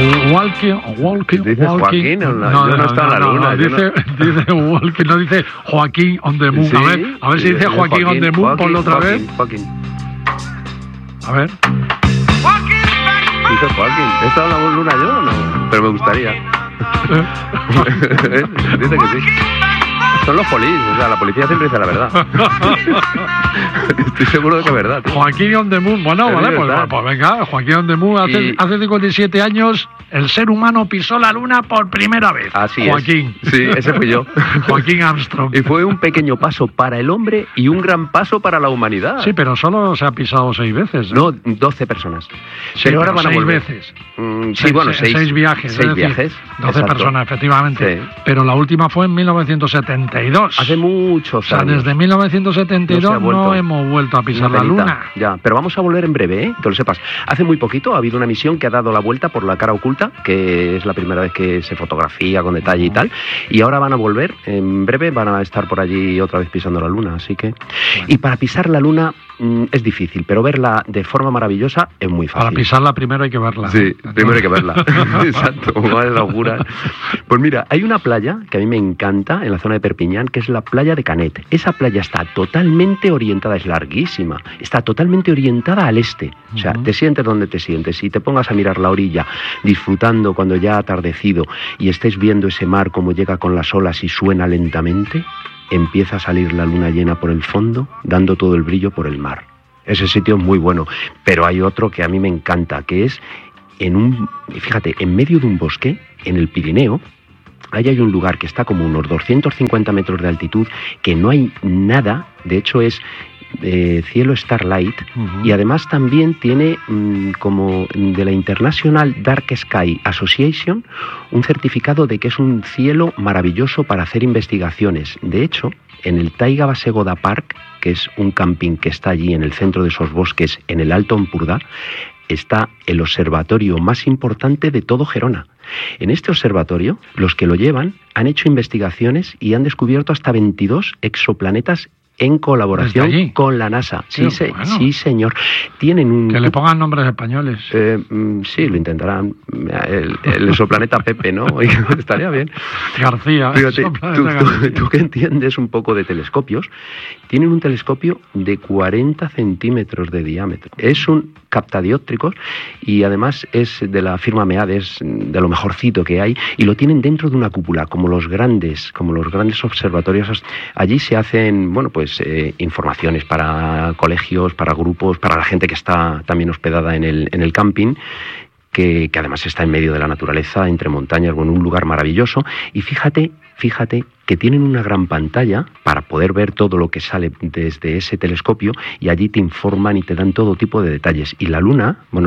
Walking. ¿Dices Joaquín? Yo no estaba en la luna. Dice Walking, no dice Joaquín on the Moon. Sí, A ver si dice Joaquín on the Moon, ponlo otra vez. Joaquín. A ver. Dice Joaquín. ¿He estado en la luna yo o no? Pero me gustaría. Dice que sí. Son los polis, o sea, la policía siempre dice la verdad. Estoy seguro de que es verdad, tío. Joaquín on the Moon, bueno, vale, pues venga, Joaquín on the Moon, hace 57 años el ser humano pisó la luna por primera vez. Así Joaquín. Es. Sí, ese fui yo. Joaquín Armstrong. Y fue un pequeño paso para el hombre y un gran paso para la humanidad. Sí, pero solo se ha pisado 6 veces. No, 12 personas. Sí, pero ahora van a volver. 6 veces. Sí, bueno, 6 viajes. 6 viajes. 12 exacto. personas, efectivamente. Sí. Pero la última fue en 1972. Hace muchos años. O sea, desde 1972 no hemos vuelto a pisar la luna. Ya, pero vamos a volver en breve, ¿eh? Que lo sepas. Hace muy poquito ha habido una misión que ha dado la vuelta por la cara oculta, que es la primera vez que se fotografía con detalle y tal. Y ahora van a volver, en breve van a estar por allí otra vez pisando la luna, así que... Bueno. Y para pisar la luna es difícil, pero verla de forma maravillosa es muy fácil. Para pisarla primero hay que verla. Sí, primero hay que verla. Exacto, como es la locura. Pues mira, hay una playa que a mí me encanta en la zona de Perpiñán, que es la playa de Canet. Esa playa está totalmente orientada, es larguísima, está totalmente orientada al este. O sea, te sientes donde te sientes y te pongas a mirar la orilla, disfrutando cuando ya ha atardecido y estés viendo ese mar como llega con las olas y suena lentamente, empieza a salir la luna llena por el fondo, dando todo el brillo por el mar. Ese sitio es muy bueno, pero hay otro que a mí me encanta, que es fíjate, en medio de un bosque, en el Pirineo. Ahí hay un lugar que está como unos 250 metros de altitud, que no hay nada, de hecho es cielo starlight, y además también tiene como de la International Dark Sky Association un certificado de que es un cielo maravilloso para hacer investigaciones. De hecho, en el Taiga Basegoda Park, que es un camping que está allí en el centro de esos bosques, en el Alto Empordà, está el observatorio más importante de todo Gerona. En este observatorio, los que lo llevan han hecho investigaciones y han descubierto hasta 22 exoplanetas en colaboración con la NASA. Sí, bueno. Sí, señor. Tienen que le pongan nombres españoles. Sí, lo intentarán. El exoplaneta Pepe, ¿no? Estaría bien. García. Fíjate, tú que entiendes un poco de telescopios, tienen un telescopio de 40 centímetros de diámetro. Es un captadióptricos y además es de la firma MEAD, es de lo mejorcito que hay, y lo tienen dentro de una cúpula, como los grandes observatorios. Allí se hacen, bueno, pues informaciones para colegios, para grupos, para la gente que está también hospedada en el camping, que además está en medio de la naturaleza, entre montañas, bueno, un lugar maravilloso. Y fíjate que tienen una gran pantalla para poder ver todo lo que sale desde ese telescopio, y allí te informan y te dan todo tipo de detalles. Y la luna, bueno,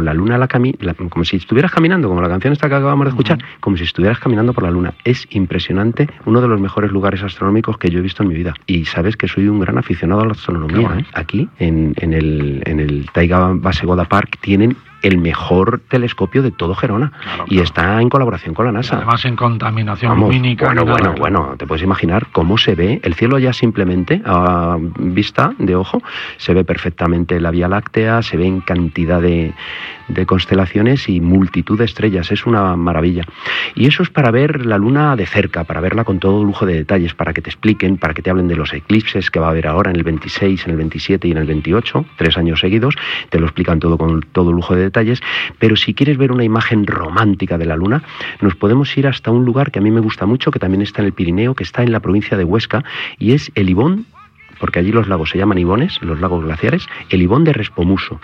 como si estuvieras caminando, como la canción esta que acabamos de escuchar, como si estuvieras caminando por la luna. Es impresionante, uno de los mejores lugares astronómicos que yo he visto en mi vida. Y sabes que soy un gran aficionado a la astronomía, ¿eh? Aquí, en el Taiga Basegoda Park, tienen el mejor telescopio de todo Gerona. Claro. Y está en colaboración con la NASA. Además en contaminación lumínica. Bueno, te puedes imaginar cómo se ve el cielo ya simplemente a vista de ojo. Se ve perfectamente la Vía Láctea, se ven cantidad de constelaciones y multitud de estrellas. Es una maravilla. Y eso es para ver la luna de cerca, para verla con todo lujo de detalles, para que te expliquen, para que te hablen de los eclipses que va a haber ahora en el 26, en el 27 y en el 28, 3 años seguidos. Te lo explican todo con todo lujo de detalles. Pero si quieres ver una imagen romántica de la luna, nos podemos ir hasta un lugar que a mí me gusta mucho, que también está en el Pirineo, que está en la provincia de Huesca, y es el Ibón, porque allí los lagos se llaman ibones, los lagos glaciares, el Ibón de Respomuso.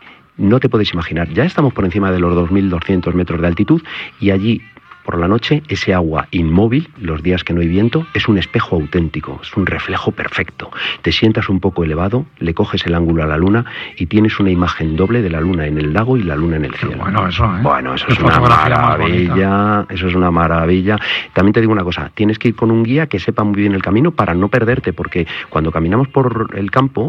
No te puedes imaginar, ya estamos por encima de los 2.200 metros de altitud, y allí por la noche ese agua inmóvil, los días que no hay viento, es un espejo auténtico, es un reflejo perfecto. Te sientas un poco elevado, le coges el ángulo a la luna y tienes una imagen doble de la luna en el lago y la luna en el cielo. Bueno, eso, ¿eh? Bueno, eso es una maravilla, eso es una maravilla. También te digo una cosa, tienes que ir con un guía que sepa muy bien el camino para no perderte, porque cuando caminamos por el campo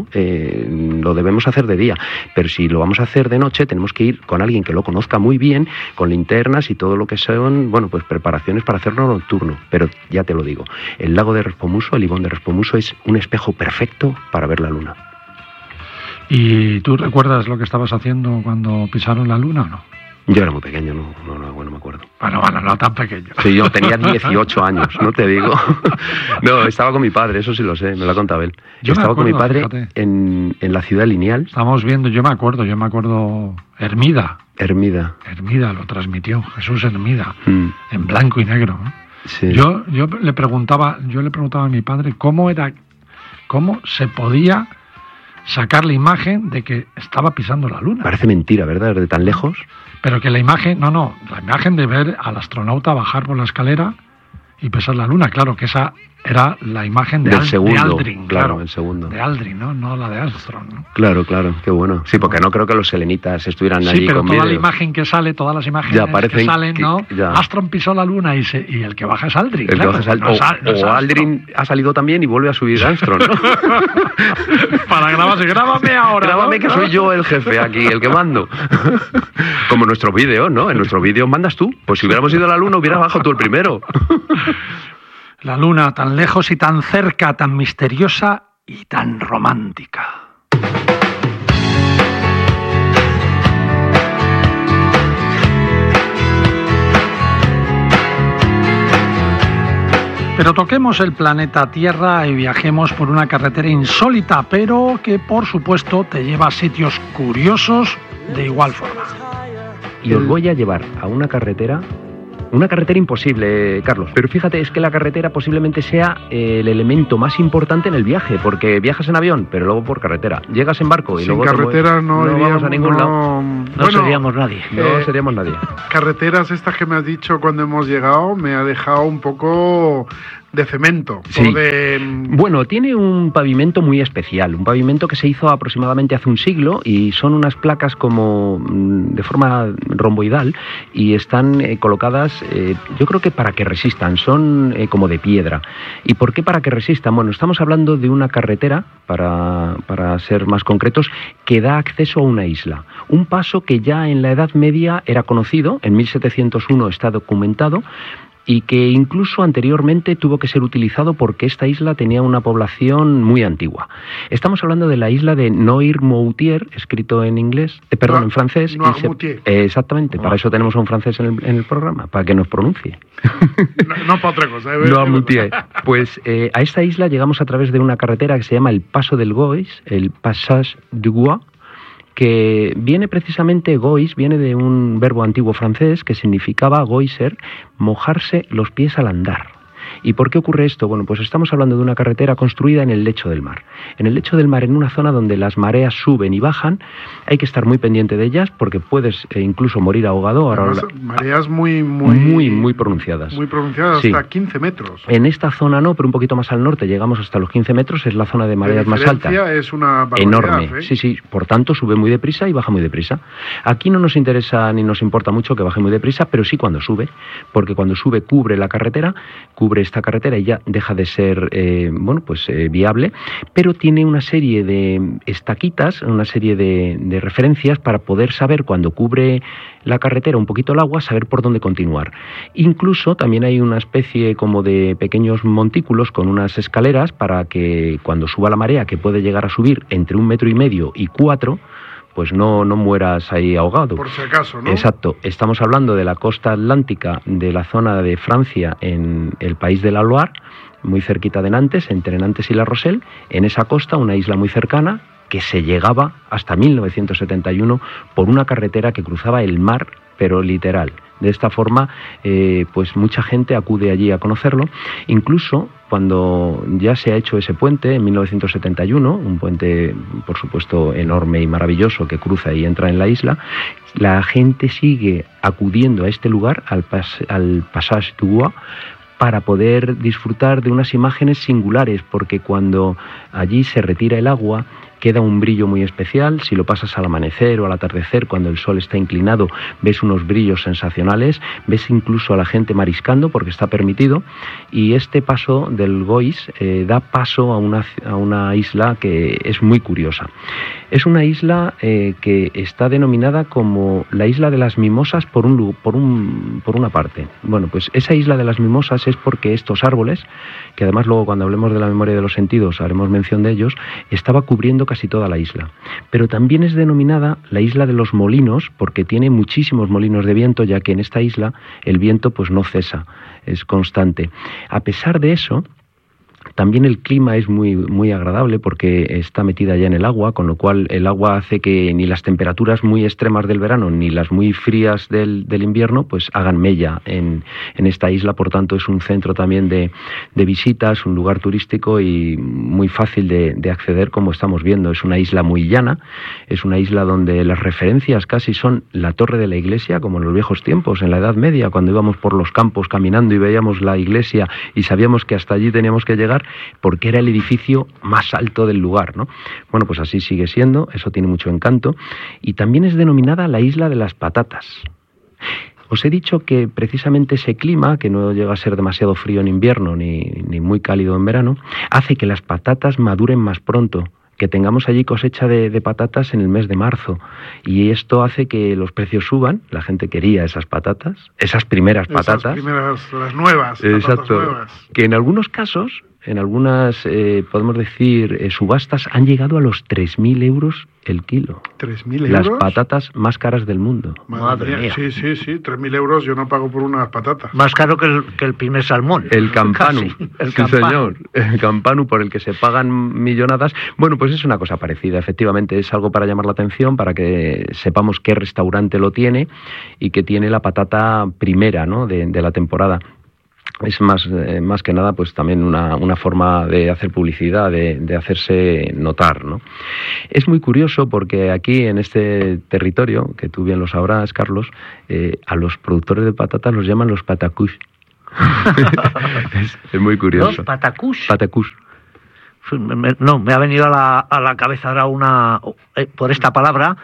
lo debemos hacer de día, pero si lo vamos a hacer de noche tenemos que ir con alguien que lo conozca muy bien, con linternas y todo lo que son, bueno, pues preparaciones para hacerlo nocturno. Pero ya te lo digo, el lago de Respomuso, el Ibón de Respomuso, es un espejo perfecto para ver la luna. ¿Y tú recuerdas lo que estabas haciendo cuando pisaron la luna o no? Yo era muy pequeño, no me acuerdo. Bueno, no tan pequeño. Sí, yo tenía 18 años, no te digo. No, estaba con mi padre, eso sí lo sé, me lo ha contado él. Yo estaba con mi padre en la ciudad lineal. Estamos viendo, yo me acuerdo, Hermida, lo transmitió, Jesús Hermida, en blanco y negro, ¿no? Sí. Yo le preguntaba a mi padre cómo se podía sacar la imagen de que estaba pisando la luna. Parece mentira, ¿verdad? Desde tan lejos. Pero que la imagen, la imagen de ver al astronauta bajar por la escalera y pisar la luna, claro, que esa era la imagen de Aldrin. Claro, el segundo. De Aldrin, no la de Armstrong, ¿no? Claro, qué bueno. Sí, porque no creo que los selenitas estuvieran allí con Sí, pero toda vídeo. la imagen que sale, todas las imágenes que salen, ¿no? Armstrong pisó la luna y el que baja es Aldrin. O Aldrin ha salido también y vuelve a subir Armstrong, ¿no? Para grábame ahora. Grábame que soy yo el jefe aquí, el que mando. Como en nuestros vídeos, ¿no? En nuestros vídeos mandas tú. Pues si hubiéramos ido a la luna, hubieras bajado tú el primero. La luna, tan lejos y tan cerca, tan misteriosa y tan romántica. Pero toquemos el planeta Tierra y viajemos por una carretera insólita, pero que por supuesto te lleva a sitios curiosos de igual forma. Y os voy a llevar a una carretera imposible, Carlos. Pero fíjate, es que la carretera posiblemente sea el elemento más importante en el viaje, porque viajas en avión, pero luego por carretera. Llegas en barco y sin luego carretera no vamos a ningún lado. No seríamos nadie. No seríamos nadie. Carreteras estas que me has dicho cuando hemos llegado me ha dejado un poco de cemento. Sí. Bueno, tiene un pavimento muy especial, un pavimento que se hizo aproximadamente hace un siglo y son unas placas como de forma romboidal y están colocadas, yo creo que para que resistan, son como de piedra. ¿Y por qué para que resistan? Bueno, estamos hablando de una carretera, para ser más concretos, que da acceso a una isla. Un paso que ya en la Edad Media era conocido, en 1701 está documentado, y que incluso anteriormente tuvo que ser utilizado porque esta isla tenía una población muy antigua. Estamos hablando de la isla de Noirmoutier, escrito en inglés, en francés. Exactamente, para eso tenemos a un francés en el programa, para que nos pronuncie. No para otra cosa. Noirmoutier. Pues a esta isla llegamos a través de una carretera que se llama el Paso del Gois, el Passage du Gois, que viene precisamente, gois, viene de un verbo antiguo francés que significaba goiser, mojarse los pies al andar. ¿Y por qué ocurre esto? Bueno, pues estamos hablando de una carretera construida en el lecho del mar. En el lecho del mar, en una zona donde las mareas suben y bajan, hay que estar muy pendiente de ellas porque puedes incluso morir ahogado. Además, mareas muy pronunciadas. Muy pronunciadas, sí. Hasta 15 metros. En esta zona no, pero un poquito más al norte llegamos hasta los 15 metros, es la zona de mareas más alta. La diferencia es una barbaridad, enorme, sí, por tanto sube muy deprisa y baja muy deprisa. Aquí no nos interesa ni nos importa mucho que baje muy deprisa, pero sí cuando sube, porque cuando sube cubre la carretera, cubre esta carretera y ya deja de ser viable, pero tiene una serie de estaquitas, una serie de referencias para poder saber cuando cubre la carretera un poquito el agua, saber por dónde continuar. Incluso también hay una especie como de pequeños montículos con unas escaleras para que cuando suba la marea, que puede llegar a subir entre 1,5 metros y 4, pues no mueras ahí ahogado. Por si acaso, ¿no? Exacto. Estamos hablando de la costa atlántica de la zona de Francia, en el país de la Loire, muy cerquita de Nantes, entre Nantes y La Rochelle. En esa costa, una isla muy cercana, que se llegaba hasta 1971 por una carretera que cruzaba el mar, pero literal. De esta forma, pues mucha gente acude allí a conocerlo. Incluso cuando ya se ha hecho ese puente, en 1971, un puente, por supuesto, enorme y maravilloso que cruza y entra en la isla, la gente sigue acudiendo a este lugar, al Passage du Gois, para poder disfrutar de unas imágenes singulares, porque cuando allí se retira el agua, queda un brillo muy especial. Si lo pasas al amanecer o al atardecer, cuando el sol está inclinado, ves unos brillos sensacionales, ves incluso a la gente mariscando porque está permitido, y este paso del Gois da paso a una isla que es muy curiosa. Es una isla que está denominada como la Isla de las Mimosas por una parte. Bueno, pues esa Isla de las Mimosas es porque estos árboles, que además luego cuando hablemos de la memoria de los sentidos haremos mención de ellos, estaba cubriendo casi toda la isla. Pero también es denominada la isla de los molinos porque tiene muchísimos molinos de viento, ya que en esta isla el viento pues no cesa, es constante. A pesar de eso, también el clima es muy agradable porque está metida ya en el agua, con lo cual el agua hace que ni las temperaturas muy extremas del verano ni las muy frías del invierno pues hagan mella en esta isla. Por tanto, es un centro también de visitas, un lugar turístico y muy fácil de acceder, como estamos viendo. Es una isla muy llana, es una isla donde las referencias casi son la torre de la iglesia, como en los viejos tiempos, en la Edad Media, cuando íbamos por los campos caminando y veíamos la iglesia y sabíamos que hasta allí teníamos que llegar, porque era el edificio más alto del lugar, ¿no? Bueno, pues así sigue siendo, eso tiene mucho encanto, y también es denominada la isla de las patatas. Os he dicho que precisamente ese clima, que no llega a ser demasiado frío en invierno ni muy cálido en verano, hace que las patatas maduren más pronto, que tengamos allí cosecha de patatas en el mes de marzo, y esto hace que los precios suban. La gente quería esas patatas, esas primeras patatas. Las nuevas. Exacto. Nuevas. Que en algunos casos, en algunas, podemos decir, subastas, han llegado a los 3.000 euros el kilo. ¿3.000 euros? Las patatas más caras del mundo. Madre mía. Sí, 3.000 euros yo no pago por unas patatas. Más caro que el primer salmón. El campanu. El sí, campanu. Señor. El campanu por el que se pagan millonadas. Bueno, pues es una cosa parecida. Efectivamente, es algo para llamar la atención, para que sepamos qué restaurante lo tiene y que tiene la patata primera, ¿no?, de la temporada. Es más que nada pues también una forma de hacer publicidad, de hacerse notar, ¿no? Es muy curioso porque aquí en este territorio, que tú bien lo sabrás, Carlos, a los productores de patatas los llaman los patacús. es muy curioso. ¿Los patacús? Patacús. No, me ha venido a la cabeza ahora por esta palabra,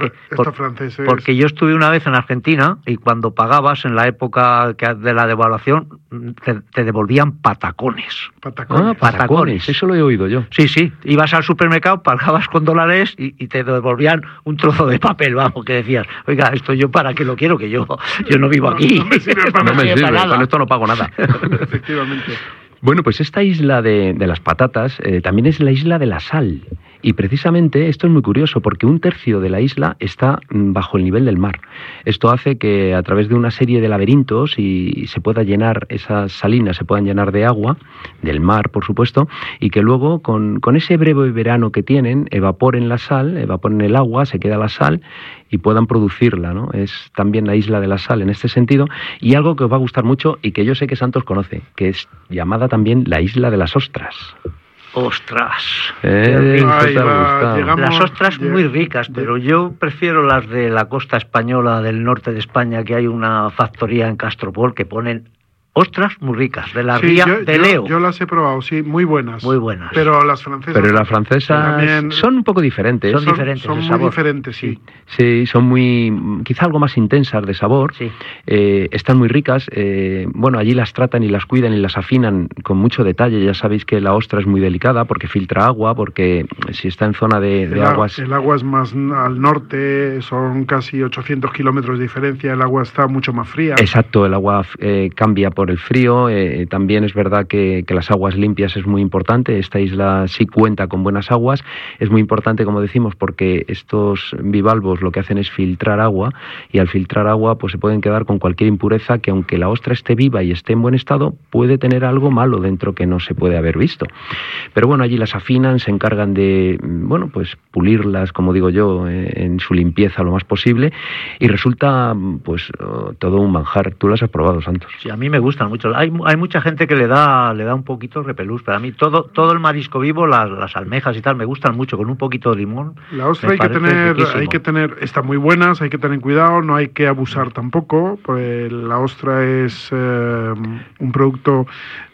porque yo estuve una vez en Argentina y cuando pagabas en la época de la devaluación te devolvían patacones. Patacones, eso lo he oído yo. Sí, ibas al supermercado, pagabas con dólares y te devolvían un trozo de papel, vamos, que decías, oiga, esto yo para qué lo quiero, que yo no vivo aquí. No me sirve para nada. Con esto no pago nada. Efectivamente. Bueno, pues esta isla de las patatas también es la isla de la sal. Y precisamente esto es muy curioso porque 1/3 de la isla está bajo el nivel del mar. Esto hace que a través de una serie de laberintos y se pueda llenar, esas salinas se puedan llenar de agua, del mar por supuesto, y que luego con ese breve verano que tienen evaporen la sal, evaporen el agua, se queda la sal y puedan producirla, ¿no? Es también la isla de la sal en este sentido, y algo que os va a gustar mucho y que yo sé que Santos conoce, que es llamada también la isla de las ostras. ¡Ostras! Llegamos, las ostras muy ricas, pero yo prefiero las de la costa española del norte de España, que hay una factoría en Castropol que ponen ostras muy ricas, de la ría de Leo. Yo las he probado, sí, muy buenas. Muy buenas. Pero las francesas también son un poco diferentes. Son muy diferentes, sí. Sí, son quizá algo más intensas de sabor. Sí. Están muy ricas. Bueno, allí las tratan y las cuidan y las afinan con mucho detalle. Ya sabéis que la ostra es muy delicada porque filtra agua, porque si está en zona de aguas... El agua es más al norte, son casi 800 kilómetros de diferencia, el agua está mucho más fría. Exacto, el agua cambia por el frío. También es verdad que las aguas limpias es muy importante. Esta isla sí cuenta con buenas aguas. Es muy importante, como decimos, porque estos bivalvos lo que hacen es filtrar agua, y al filtrar agua pues se pueden quedar con cualquier impureza que, aunque la ostra esté viva y esté en buen estado, puede tener algo malo dentro que no se puede haber visto. Pero bueno, allí las afinan, se encargan de, bueno, pues pulirlas, como digo yo, en su limpieza lo más posible, y resulta pues todo un manjar. Tú las has probado, Santos. Sí, a mí me gustan mucho. Hay mucha gente que le da un poquito repelús, pero a mí todo el marisco vivo, las almejas y tal, me gustan mucho, con un poquito de limón. La ostra hay que tener, están muy buenas, hay que tener cuidado, no hay que abusar tampoco, pues la ostra es un producto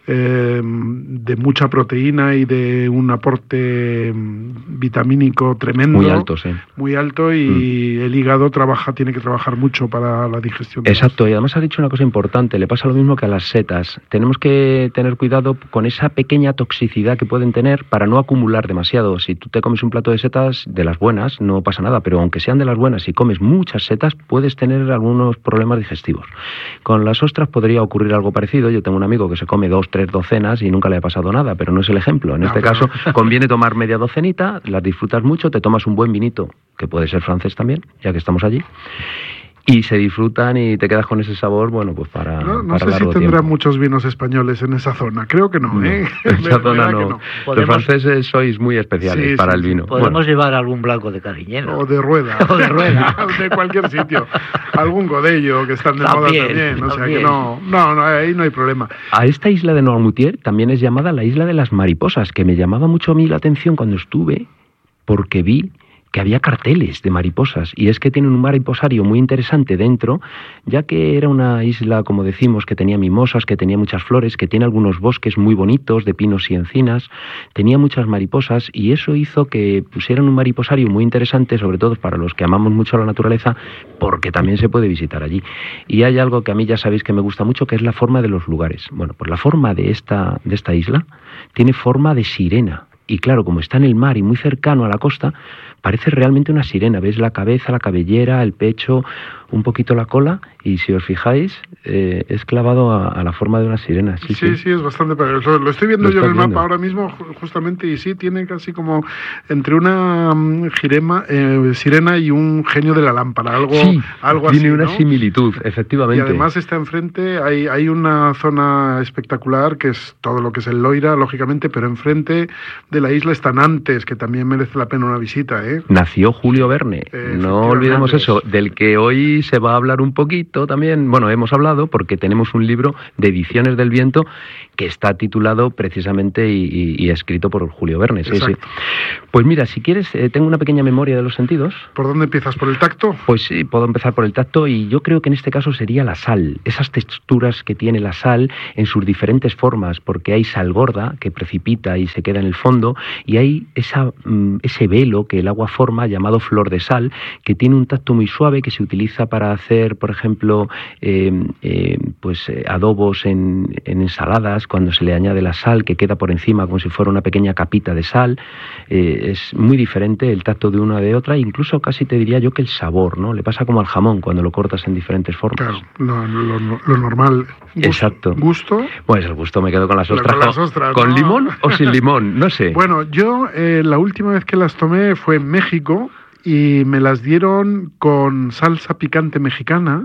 de mucha proteína y de un aporte vitamínico tremendo. Muy alto, sí. Muy alto, y el hígado tiene que trabajar mucho para la digestión. Exacto, y además ha dicho una cosa importante, le pasa lo mismo que a las setas. Tenemos que tener cuidado con esa pequeña toxicidad que pueden tener para no acumular demasiado. Si tú te comes un plato de setas de las buenas, no pasa nada, pero aunque sean de las buenas, si comes muchas setas, puedes tener algunos problemas digestivos. Con las ostras podría ocurrir algo parecido. Yo tengo un amigo que se come 2, 3 3 docenas y nunca le ha pasado nada, pero no es el ejemplo. En este caso conviene tomar media docenita, las disfrutas mucho, te tomas un buen vinito, que puede ser francés también, ya que estamos allí, y se disfrutan y te quedas con ese sabor, bueno, pues para no sé si tendrán muchos vinos españoles en esa zona, creo que no, ¿eh? En esa zona no. Los franceses sois muy especiales para el vino. Podemos llevar algún blanco de Cariñena. O de Rueda. De cualquier sitio. Algún Godello, que están de moda también. O sea que no, ahí no hay problema. A esta isla de Noirmoutier también es llamada la isla de las mariposas, que me llamaba mucho a mí la atención cuando estuve, porque vi que había carteles de mariposas, y es que tienen un mariposario muy interesante dentro, ya que era una isla, como decimos, que tenía mimosas, que tenía muchas flores, que tiene algunos bosques muy bonitos de pinos y encinas, tenía muchas mariposas, y eso hizo que pusieran un mariposario muy interesante, sobre todo para los que amamos mucho la naturaleza, porque también se puede visitar allí. Y hay algo que a mí ya sabéis que me gusta mucho, que es la forma de los lugares. Bueno, pues la forma de esta isla tiene forma de sirena. Y claro, como está en el mar y muy cercano a la costa, parece realmente una sirena. Ves la cabeza, la cabellera, el pecho, un poquito la cola, y si os fijáis, es clavado a la forma de una sirena. Sí, es bastante parecido. Lo estoy viendo yo en el mapa ahora mismo, justamente, y sí, tiene casi como entre una sirena y un genio de la lámpara, algo así, tiene una similitud, efectivamente. Y además está enfrente, hay una zona espectacular, que es todo lo que es el Loira, lógicamente, pero enfrente de la isla está Nantes, que también merece la pena una visita, ¿eh? Nació Julio Verne, no olvidemos eso, del que hoy se va a hablar un poquito también. Bueno, hemos hablado porque tenemos un libro de Ediciones del Viento que está titulado precisamente y escrito por Julio Verne. Sí. Pues mira, si quieres, tengo una pequeña memoria de los sentidos. ¿Por dónde empiezas? ¿Por el tacto? Pues sí, puedo empezar por el tacto, y yo creo que en este caso sería la sal, esas texturas que tiene la sal en sus diferentes formas, porque hay sal gorda que precipita y se queda en el fondo, y hay ese velo que el agua forma llamado flor de sal, que tiene un tacto muy suave, que se utiliza para hacer, por ejemplo, adobos en ensaladas, cuando se le añade la sal, que queda por encima como si fuera una pequeña capita de sal. Es muy diferente el tacto de una de otra, incluso casi te diría yo que el sabor, ¿no? Le pasa como al jamón cuando lo cortas en diferentes formas. Claro, lo normal. Exacto. ¿Gusto? Pues el gusto me quedo con las ostras. ¿Con ¿no? limón o sin limón? No sé. Bueno, yo la última vez que las tomé fue en México, y me las dieron con salsa picante mexicana,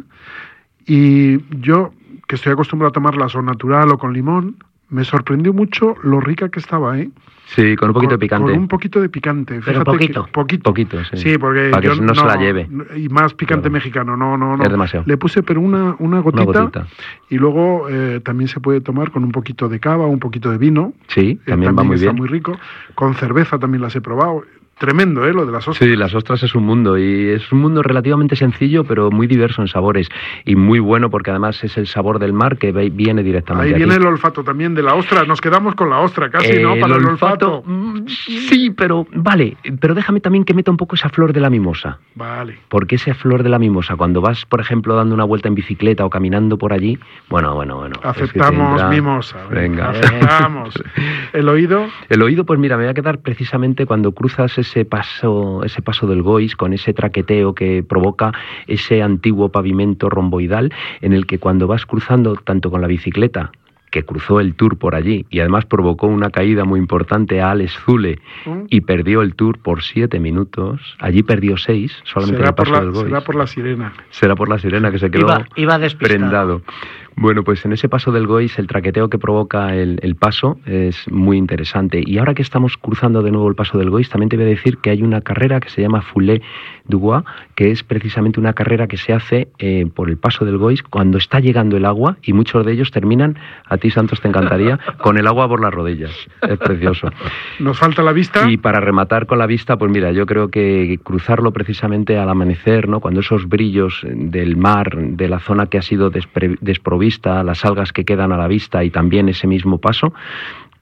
y yo, que estoy acostumbrado a tomarlas o natural o con limón, me sorprendió mucho lo rica que estaba, ¿eh? Sí, con un poquito de picante. Con un poquito de picante. Pero Fíjate poquito, sí. Sí, porque para que no se la lleve. Y más picante mexicano, no. Es demasiado. Le puse pero una gotita. Y luego también se puede tomar con un poquito de cava, un poquito de vino. Sí, también va muy bien. Está muy rico. Con cerveza también las he probado. Tremendo, lo de las ostras. Sí, las ostras es un mundo, y es un mundo relativamente sencillo, pero muy diverso en sabores, y muy bueno, porque además es el sabor del mar que viene directamente Ahí viene aquí. el olfato también de la ostra. Nos quedamos con la ostra casi, ¿no? Para el olfato. Sí, pero vale, pero déjame también que meta un poco esa flor de la mimosa. Vale. Porque esa flor de la mimosa, cuando vas, por ejemplo, dando una vuelta en bicicleta o caminando por allí, bueno. Aceptamos mimosa. Venga. Aceptamos. ¿El oído? El oído, pues mira, me voy a quedar precisamente cuando cruzas ese paso del Gois, con ese traqueteo que provoca ese antiguo pavimento romboidal, en el que cuando vas cruzando tanto con la bicicleta, que cruzó el Tour por allí y además provocó una caída muy importante a Alex Zule y perdió el Tour por 7 minutos. Allí perdió 6, solamente en el paso del Gois. Será por la sirena. Será por la sirena, que se quedó iba prendado. Bueno, pues en ese paso del Gois el traqueteo que provoca el paso es muy interesante. Y ahora que estamos cruzando de nuevo el paso del Gois, también te voy a decir que hay una carrera que se llama Foulée du Gois, que es precisamente una carrera que se hace por el paso del Gois cuando está llegando el agua, y muchos de ellos terminan, a ti Santos te encantaría, con el agua por las rodillas. Es precioso. ¿Nos falta la vista? Y para rematar con la vista, pues mira, yo creo que cruzarlo precisamente al amanecer, ¿no? Cuando esos brillos del mar, de la zona que ha sido desprovista, las algas que quedan a la vista, y también ese mismo paso,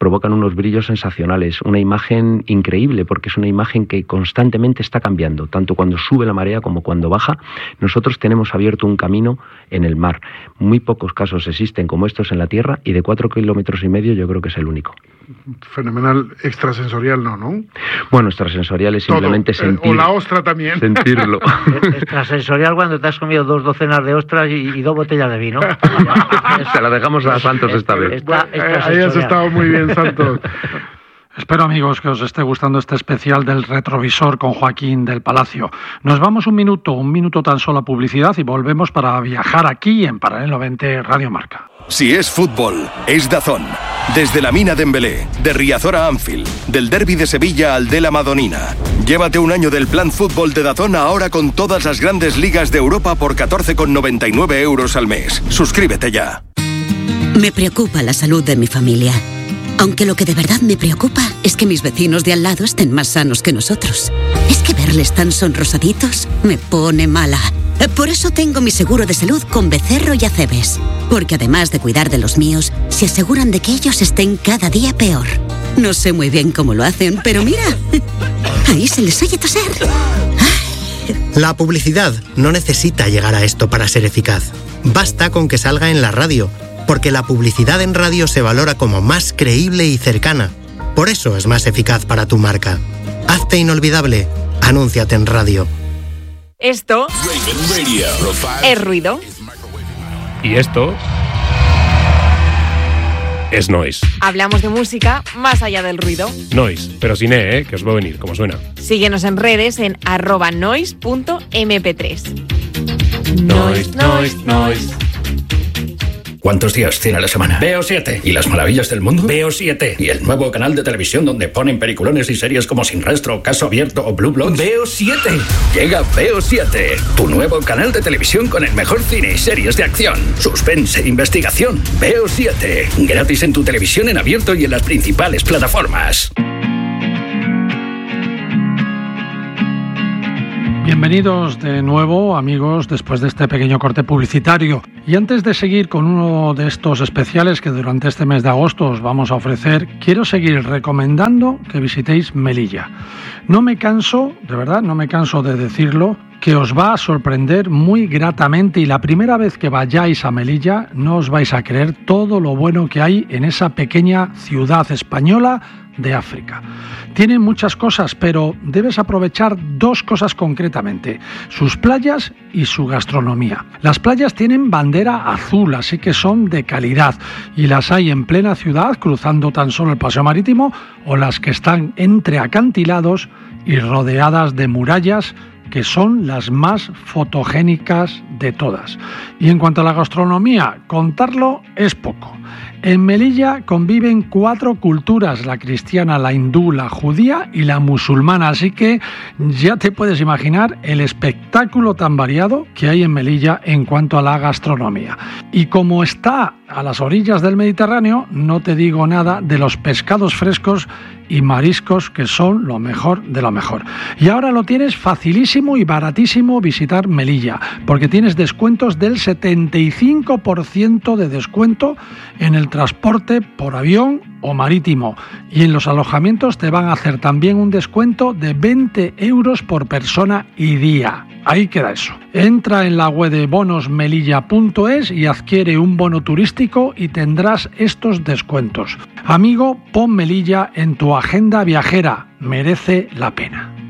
provocan unos brillos sensacionales, una imagen increíble, porque es una imagen que constantemente está cambiando, tanto cuando sube la marea como cuando baja. Nosotros tenemos abierto un camino en el mar. Muy pocos casos existen como estos en la Tierra, y de 4,5 kilómetros yo creo que es el único. Fenomenal. Extrasensorial no. Bueno, extrasensorial es simplemente sentir. O la ostra también. Sentirlo. Extrasensorial cuando te has comido 2 docenas de ostras y 2 botellas de vino. Se la dejamos a Santos esta vez. Ahí has estado muy bien, Santos. Espero, amigos, que os esté gustando este especial del retrovisor con Joaquín del Palacio. Nos vamos un minuto tan solo a publicidad y volvemos para viajar aquí en Paralelo 20 Radio Marca. Si es fútbol, es DAZN. Desde la Mina de Embelé, de Riazor a Anfield, del derbi de Sevilla al de la Madonina. Llévate un año del plan fútbol de DAZN ahora con todas las grandes ligas de Europa por 14,99 euros al mes. Suscríbete ya. Me preocupa la salud de mi familia. Aunque lo que de verdad me preocupa es que mis vecinos de al lado estén más sanos que nosotros. Es que verles tan sonrosaditos me pone mala. Por eso tengo mi seguro de salud con Becerro y Acebes. Porque además de cuidar de los míos, se aseguran de que ellos estén cada día peor. No sé muy bien cómo lo hacen, pero mira, ahí se les oye toser. La publicidad no necesita llegar a esto para ser eficaz. Basta con que salga en la radio, porque la publicidad en radio se valora como más creíble y cercana. Por eso es más eficaz para tu marca. Hazte inolvidable. Anúnciate en radio. Esto es ruido. Y esto es noise. Hablamos de música más allá del ruido. Noise, pero sin E, que os va a venir, como suena. Síguenos en redes en @noise.mp3. Noise. ¿Cuántos días tiene la semana? Veo 7. ¿Y las maravillas del mundo? Veo 7. ¿Y el nuevo canal de televisión donde ponen peliculones y series como Sin Rastro, Caso Abierto o Blue Bloods? Veo 7. Llega Veo 7, tu nuevo canal de televisión con el mejor cine y series de acción, suspense e investigación. Veo 7. Gratis en tu televisión en abierto y en las principales plataformas. Bienvenidos de nuevo, amigos, después de este pequeño corte publicitario. Y antes de seguir con uno de estos especiales que durante este mes de agosto os vamos a ofrecer, quiero seguir recomendando que visitéis Melilla. No me canso, de verdad, no me canso de decirlo, que os va a sorprender muy gratamente, y la primera vez que vayáis a Melilla no os vais a creer todo lo bueno que hay en esa pequeña ciudad española de África. Tiene muchas cosas, pero debes aprovechar 2 cosas concretamente: sus playas y su gastronomía. Las playas tienen bandera azul, así que son de calidad, y las hay en plena ciudad, cruzando tan solo el paseo marítimo, o las que están entre acantilados y rodeadas de murallas, que son las más fotogénicas de todas. Y en cuanto a la gastronomía, contarlo es poco. En Melilla conviven 4 culturas: la cristiana, la hindú, la judía y la musulmana, así que ya te puedes imaginar el espectáculo tan variado que hay en Melilla en cuanto a la gastronomía. Y como está a las orillas del Mediterráneo, no te digo nada de los pescados frescos y mariscos, que son lo mejor de lo mejor. Y ahora lo tienes facilísimo y baratísimo visitar Melilla, porque tienes descuentos del 75% de descuento en el transporte por avión o marítimo, y en los alojamientos te van a hacer también un descuento de 20 euros por persona y día. Ahí queda eso. Entra en la web de bonosmelilla.es y adquiere un bono turístico y tendrás estos descuentos. Amigo, pon Melilla en tu agenda viajera. Merece la pena.